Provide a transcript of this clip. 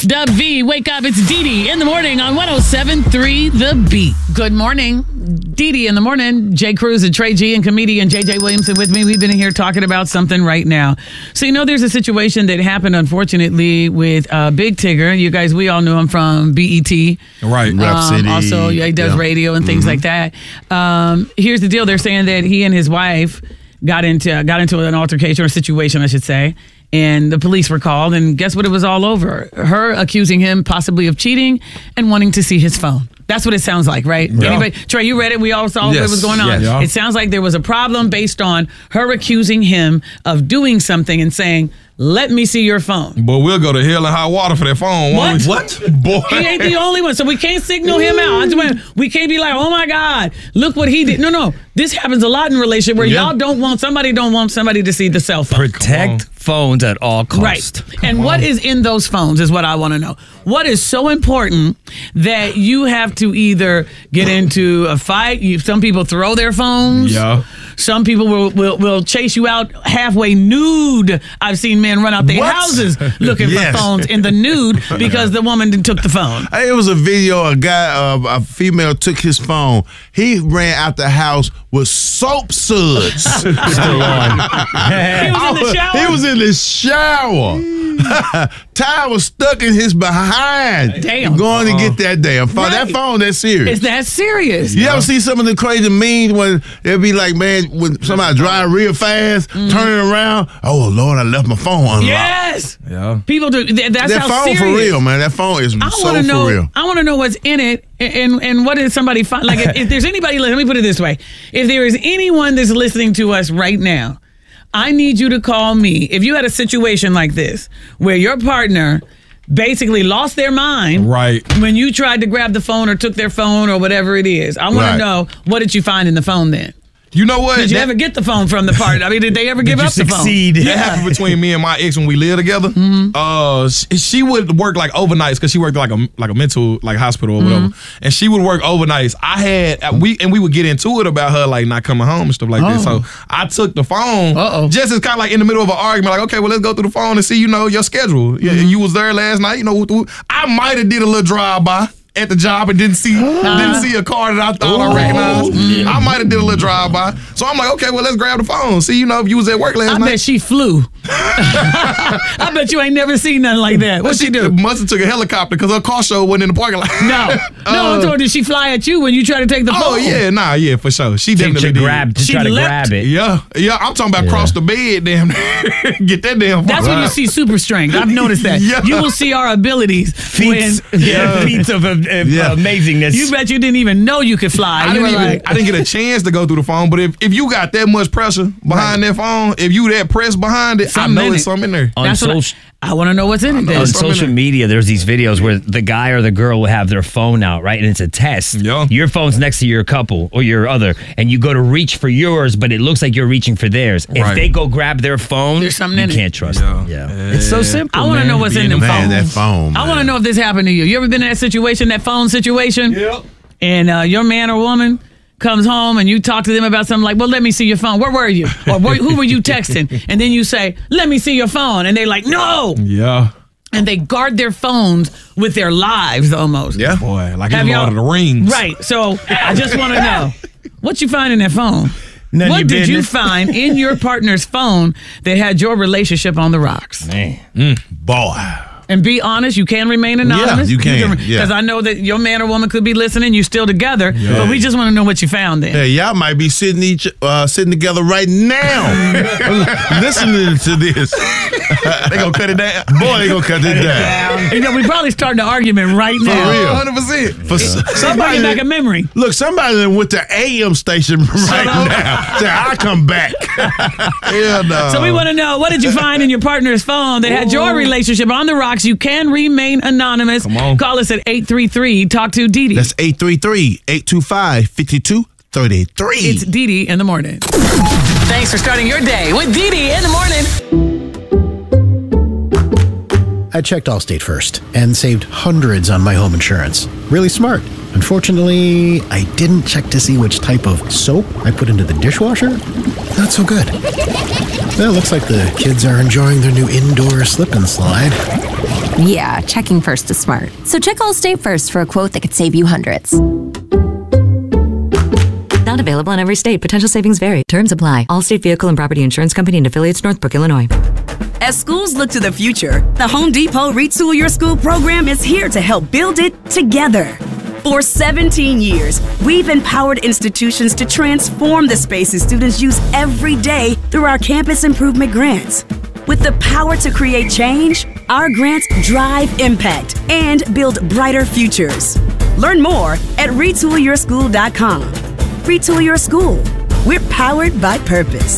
Dub V, wake up. It's Dee Dee in the morning on 107.3 The Beat. Good morning. Dee Dee in the morning. Jay Cruz and Trey G and comedian JJ Williamson with me. We've been in here talking about something right now. So, you know, there's a situation that happened, unfortunately, with Big Tigger. You guys, we all knew him from BET. Right. Rap City. Also, yeah, he does radio and things like that. Here's the deal. They're saying that he and his wife got into an altercation or situation, I should say. And the police were called, and guess what? It was all over. Her accusing him possibly of cheating and wanting to see his phone. That's what it sounds like, right? Yeah. Anybody? Trey, you read it. We all saw what was going on. Yes. Yeah. It sounds like there was a problem based on her accusing him of doing something and saying, let me see your phone. But we'll go to hell and high water for that phone. What? Boy. He ain't the only one, so we can't signal him out. We can't be like, oh my God, look what he did. No. This happens a lot in relationship where y'all don't want somebody to see the cell phone. Protect phones at all costs. Right. And what is in those phones is what I want to know. What is so important that you have to either get into a fight? Some people throw their phones. Yeah. Some people will chase you out halfway nude. I've seen men run out their houses looking for phones in the nude because the woman took the phone. It was a video. A female took his phone. He ran out the house with soap suds. Still on. He was in the shower. He was in the shower. Ty was stuck in his behind. Damn. Going to get that damn phone. Right. That phone, that's serious. Is that serious? You ever see some of the crazy memes when it'd be like, man, when somebody drive real fast, turning around, oh, Lord, I left my phone unlocked. Yes. Yeah. People do. That's that how phone serious. For real, man. That phone is for real. I want to know what's in it and what did somebody find. Like, if there's anybody, let me put it this way. If there is anyone that's listening to us right now, I need you to call me. If you had a situation like this where your partner basically lost their mind when you tried to grab the phone or took their phone or whatever it is. I want to know, what did you find in the phone then? You know what? Did you ever get the phone from the partner? I mean, did they ever give up the phone? That happened between me and my ex when we lived together. Mm-hmm. She would work like overnights because she worked like a mental hospital or whatever. And she would work overnights. We would get into it about her like not coming home and stuff like that. So I took the phone just as kind of like in the middle of an argument, like, okay, well, let's go through the phone and see, your schedule. Yeah, you was there last night. I might have did a little drive-by at the job and didn't see a car that I thought I recognized. I might have did a little drive-by. So I'm like, okay, well, let's grab the phone. See, if you was at work last night. I bet she flew. I bet you ain't never seen nothing like that. What'd she do? Must have took a helicopter because her car show wasn't in the parking lot. No, I told her, did she fly at you when you tried to take the phone? Oh, yeah, for sure. She definitely did. Try to grab it. Yeah, I'm talking about cross the bed, damn. Get that damn phone. That's when you see super strength. I've noticed that. You will see our abilities. Feats of amazingness. You bet you didn't even know you could fly. I didn't get a chance to go through the phone, but if you got that much pressure behind that phone, if you that pressed behind it, I know it's something in there. I want to know what's in it. On social media, there's these videos where the guy or the girl will have their phone out, right? And it's a test. Yeah. Your phone's next to your couple or your other, and you go to reach for yours, but it looks like you're reaching for theirs. If they go grab their phone, there's something in it. You can't trust them. Yeah. It's so simple. I want to know what's in the phone. That phone. I want to know if this happened to you. You ever been in that situation, that phone situation? Yep. And your man or woman comes home and you talk to them about something like, well, let me see your phone. Where were you? Or who were you texting? And then you say, let me see your phone. And they're like, no. Yeah. And they guard their phones with their lives almost. Yeah. Boy, like in Lord of the Rings. Right. So I just want to know, what you find in that phone? What did you find in your partner's phone that had your relationship on the rocks? Man. Boy. And be honest, you can remain anonymous. Yeah, you can. Because I know that your man or woman could be listening, you're still together, but we just want to know what you found then. Yeah, y'all might be sitting together right now listening to this. They gonna cut it down. Boy, they gonna cut it down. We probably starting an argument right now. For real. 100%. For somebody back a memory. Look, somebody that went to AM station right now. Say, I'll come back. Hell no. So we want to know, what did you find in your partner's phone that had your relationship on the rocks? You can remain anonymous. Come on. Call us at 833 Talk to Dee Dee. That's 833-825-5233. It's Dee Dee in the morning. Thanks for starting your day with Dee Dee in the morning. I checked Allstate first and saved hundreds on my home insurance. Really smart. Unfortunately, I didn't check to see which type of soap I put into the dishwasher. Not so good. Well, looks like the kids are enjoying their new indoor slip and slide. Yeah, checking first is smart. So check Allstate first for a quote that could save you hundreds. Not available in every state. Potential savings vary. Terms apply. Allstate Vehicle and Property Insurance Company and affiliates, Northbrook, Illinois. As schools look to the future, the Home Depot Retool Your School program is here to help build it together. For 17 years, we've empowered institutions to transform the spaces students use every day through our campus improvement grants. With the power to create change, our grants drive impact and build brighter futures. Learn more at retoolyourschool.com. Retool Your School. We're powered by purpose.